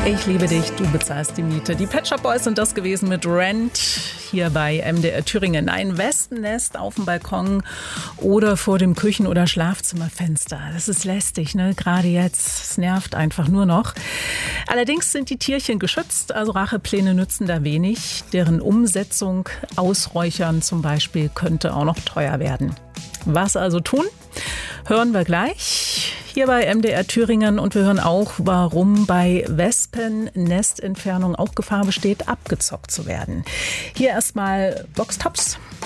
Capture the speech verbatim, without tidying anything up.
Ich liebe dich, du bezahlst die Miete. Die Pet Shop Boys sind das gewesen mit Rent hier bei M D R Thüringen. Ein Wespennest auf dem Balkon oder vor dem Küchen- oder Schlafzimmerfenster. Das ist lästig, ne? Gerade jetzt. Es nervt einfach nur noch. Allerdings sind die Tierchen geschützt, also Rachepläne nützen da wenig. Deren Umsetzung, Ausräuchern zum Beispiel, könnte auch noch teuer werden. Was also tun? Hören wir gleich hier bei M D R Thüringen, und wir hören auch, warum bei Wespen-Nestentfernung auch Gefahr besteht, abgezockt zu werden. Hier erstmal Box Tops.